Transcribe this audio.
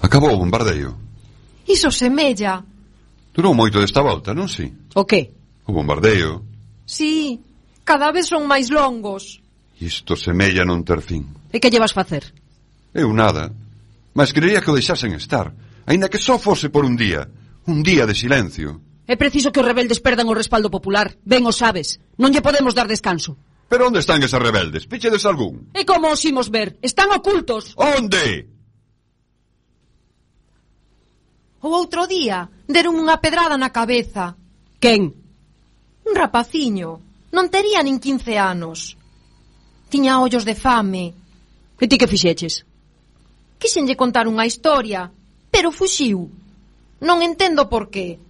Acabou o bombardeio. Iso semella. Durou moito desta volta, non si? O que? O bombardeio. Sí, cada vez son máis longos. Isto semella non ter fin. E que lle vas facer? Eu nada. Mas querería que o deixasen estar, aínda que só fose por un día de silencio. É preciso que os rebeldes perdan o respaldo popular. Ben o sabes. Non lle podemos dar descanso. Pero onde están esas rebeldes? Píchedes algún? E como os imos ver? Están ocultos. Onde? O outro día deron unha pedrada na cabeza. Quen? Un rapaciño. Non tería nin 15 anos. Tiña ollos de fame. E ti que fixeches? Quixenlle contar unha historia, pero fuxiu. Non entendo por qué.